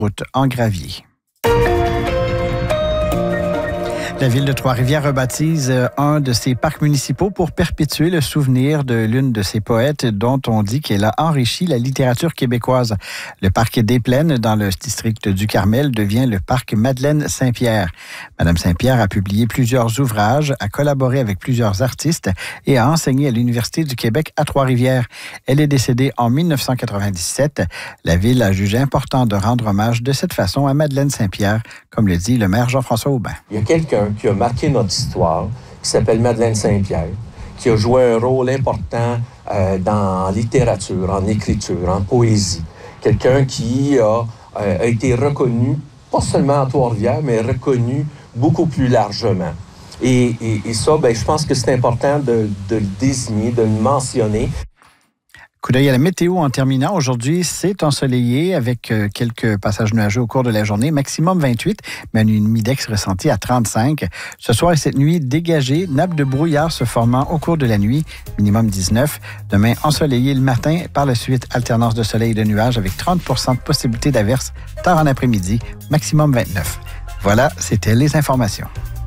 route en gravier. La ville de Trois-Rivières rebaptise un de ses parcs municipaux pour perpétuer le souvenir de l'une de ses poètes dont on dit qu'elle a enrichi la littérature québécoise. Le parc des Plaines, dans le district du Carmel, devient le parc Madeleine Saint-Pierre. Madame Saint-Pierre a publié plusieurs ouvrages, a collaboré avec plusieurs artistes et a enseigné à l'Université du Québec à Trois-Rivières. Elle est décédée en 1997. La ville a jugé important de rendre hommage de cette façon à Madeleine Saint-Pierre, comme le dit le maire Jean-François Aubin. Il y a quelqu'un qui a marqué notre histoire, qui s'appelle Madeleine Saint-Pierre, qui a joué un rôle important dans littérature, en écriture, en poésie. Quelqu'un qui a été reconnu, pas seulement à Trois-Rivières, mais reconnu beaucoup plus largement. Et ça, je pense que c'est important de le désigner, de le mentionner. Coup d'œil à la météo en terminant. Aujourd'hui, c'est ensoleillé avec quelques passages nuageux au cours de la journée. Maximum 28, mais une humidex ressentie à 35. Ce soir et cette nuit, dégagé, nappe de brouillard se formant au cours de la nuit. Minimum 19. Demain, ensoleillé le matin. Par la suite, alternance de soleil et de nuages avec 30 % de possibilité d'averse tard en après-midi. Maximum 29. Voilà, c'était les informations.